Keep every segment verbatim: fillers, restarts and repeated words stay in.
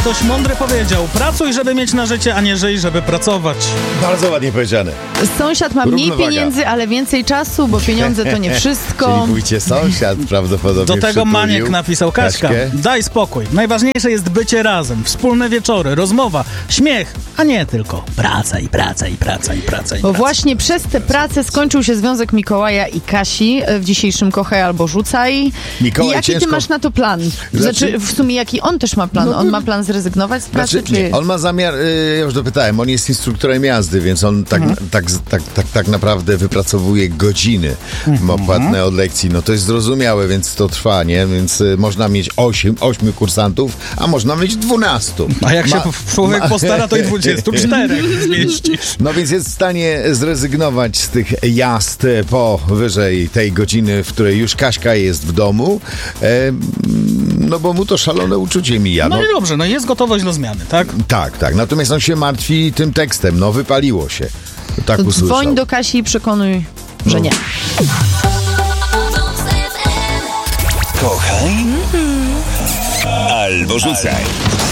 ktoś mądry powiedział: pracuj, żeby mieć na życie, a nie żyj, żeby pracować. Bardzo ładnie powiedziane. Sąsiad ma mniej Równowaga. pieniędzy, ale więcej czasu, bo pieniądze to nie wszystko. Czyli wujcie sąsiad prawdopodobnie Do tego przytulił Maniek napisał: Kaśka, Kaśkę. daj spokój. Najważniejsze jest bycie razem, wspólne wieczory, rozmowa, śmiech, a nie tylko praca i praca i praca i praca i Bo praca. właśnie przez tę pracę skończył się związek Mikołaja i Kasi w dzisiejszym Kochaj albo Rzucaj. Mikołaj, I jaki ciężko- ty masz na to plan? Znaczy- Znaczy, w sumie jaki on też ma plan? No, On ma plan zrezygnować z pracy? Znaczy, nie, czy... on ma zamiar, y, ja już dopytałem, on jest instruktorem jazdy, więc on tak, Mhm. tak, tak, tak, tak naprawdę wypracowuje godziny Mhm. płatne od lekcji. No to jest zrozumiałe, więc to trwa, nie? Więc y, można mieć osiem, ośmiu kursantów, a można mieć dwunastu. A jak Ma- się człowiek ma- postara, to i dwudziestu czterech zmieścisz. No więc jest w stanie zrezygnować z tych jazd powyżej tej godziny, w której już Kaśka jest w domu, e, no bo mu to szalone uczucie mija. No No, i dobrze, no jest gotowość do zmiany, tak? tak, tak. Natomiast on się martwi tym tekstem. No wypaliło się. Tak To usłyszał. dzwoń do Kasi i przekonuj, że No. nie. Kochaj albo rzucaj.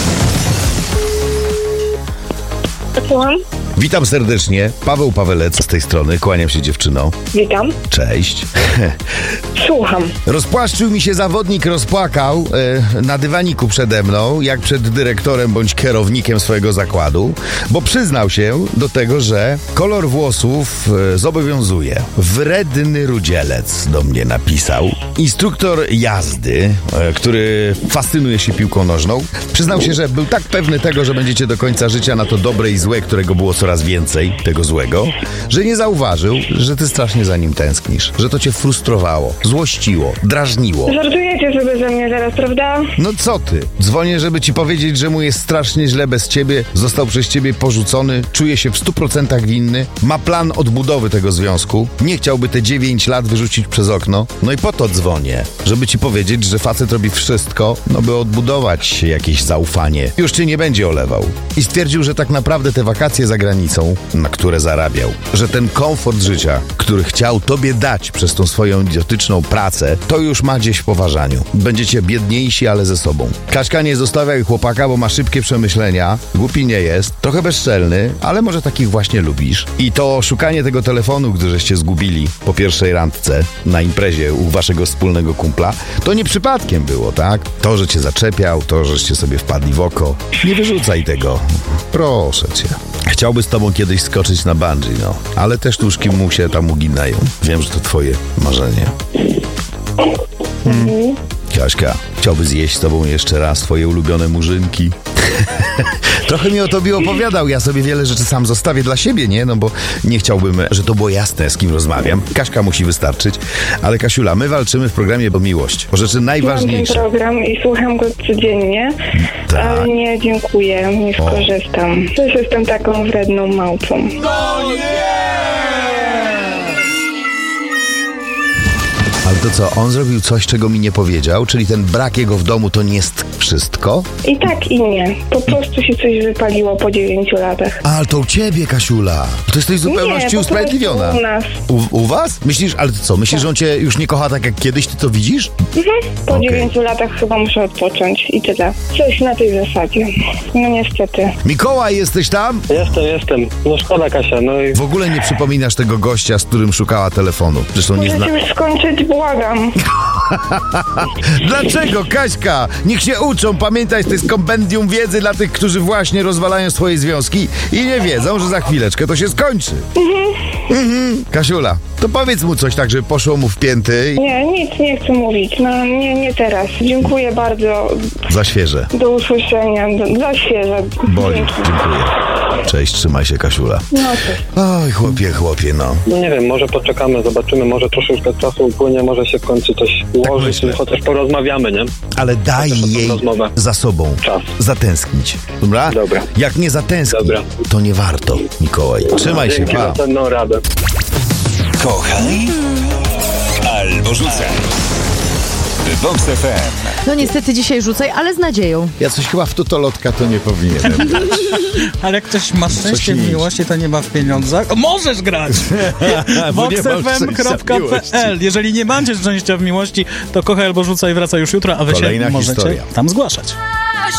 Słucham? Witam serdecznie. Paweł Pawelec z tej strony. Kłaniam się, dziewczyno. Witam. Cześć. Słucham. Rozpłaszczył mi się zawodnik, rozpłakał e, na dywaniku przede mną, jak przed dyrektorem bądź kierownikiem swojego zakładu, bo przyznał się do tego, że kolor włosów e, zobowiązuje. Wredny rudzielec do mnie napisał. Instruktor jazdy, e, który fascynuje się piłką nożną, przyznał się, że był tak pewny tego, że będziecie do końca życia na to dobre i złe, którego było coraz więcej, tego złego, że nie zauważył, że ty strasznie za nim tęsknisz, że to cię frustrowało, złościło, drażniło. Żartujecie sobie ze mnie teraz, prawda? No co ty? Dzwonię, żeby ci powiedzieć, że mu jest strasznie źle bez ciebie, został przez ciebie porzucony, czuje się w stu procentach winny, ma plan odbudowy tego związku, nie chciałby te dziewięć lat wyrzucić przez okno. No i po to dzwonię, żeby ci powiedzieć, że facet robi wszystko, no by odbudować jakieś zaufanie. Już cię nie będzie olewał. I stwierdził, że tak naprawdę te wakacje za granicą, na które zarabiał, że ten komfort życia, który chciał tobie dać przez tą swoją idiotyczną pracę, to już ma gdzieś w poważaniu. Będziecie biedniejsi, ale ze sobą. Kaśka, nie zostawiaj chłopaka, bo ma szybkie przemyślenia, głupi nie jest, trochę bezczelny, ale może takich właśnie lubisz. I to szukanie tego telefonu, gdy żeście zgubili po pierwszej randce na imprezie u waszego wspólnego kumpla, to nie przypadkiem było, tak? To, że cię zaczepiał, to, żeście sobie wpadli w oko. Nie wyrzucaj tego. Proszę cię. Chciałby z tobą kiedyś skoczyć na bungee, no. Ale te sztuczki mu się tam uginają. Wiem, że to twoje marzenie. Hmm. Kaśka, chciałby zjeść z tobą jeszcze raz twoje ulubione murzynki. Trochę mi o tobie opowiadał. Ja sobie wiele rzeczy sam zostawię dla siebie, nie? No bo nie chciałbym, że to było jasne, z kim rozmawiam. Kaśka musi wystarczyć. Ale Kasiula, my walczymy w programie o miłość. O rzeczy Mam ten najważniejsze. program i słucham go codziennie, Tak. ale nie dziękuję, nie skorzystam. Też jestem taką wredną małpą. Ale to co, on zrobił coś, czego mi nie powiedział? Czyli ten brak jego w domu to nie jest wszystko? I tak i nie. Po prostu się coś wypaliło po dziewięciu latach. Ale to u ciebie, Kasiula. To jesteś w zupełności Nie, po usprawiedliwiona. prostu u nas. U, u was? Myślisz, ale to co, myślisz, że on cię już nie kocha tak jak kiedyś? Ty to widzisz? Mhm. Po Okej. dziewięciu latach chyba muszę odpocząć i tyle. Coś na tej zasadzie. No niestety. Mikołaj, jesteś tam? Jestem, jestem. No szkoda, Kasia, no i W ogóle nie przypominasz tego gościa, z którym szukała telefonu. Zresztą nie zna... Możecie już skończyć, błagam. Dlaczego, Kaśka? Niech się uczą. Pamiętaj, to jest kompendium wiedzy dla tych, którzy właśnie rozwalają swoje związki i nie wiedzą, że za chwileczkę to się skończy. Mhm. Kasiula, to powiedz mu coś tak, żeby poszło mu w pięty. Nie, nic nie chcę mówić. No nie, nie teraz. Dziękuję bardzo. Za świeże. Do usłyszenia. Do, za świeże. Boli. Dzięki. Dziękuję. Cześć, trzymaj się, Kasiula. No cześć. Oj, chłopie, chłopie, no. no nie wiem, może poczekamy, zobaczymy, może troszeczkę czasu upłynie, może się w końcu coś ułoży, myślę. czy chociaż porozmawiamy, nie? Ale daj Chociaż o tą jej rozmowę. za sobą Czas. zatęsknić. Dobra? Dobra. Jak nie zatęskni, Dobra. to nie warto, Mikołaj. Trzymaj się, Dzięki pa. za cenną radę. Kochaj albo rzucaj. W Vox F M. No niestety dzisiaj Rzucaj, ale z nadzieją. Ja coś chyba w tutolotka to nie powinienem. Ale jak ktoś ma szczęście Coś w iść. miłości, to nie ma w pieniądzach. O, możesz grać! Bo nie mam vox f m kropka p l. Jeżeli nie macie szczęścia w miłości, to Kochaj albo Rzucaj wraca już jutro, a wy Kolejna się możecie historia. tam zgłaszać.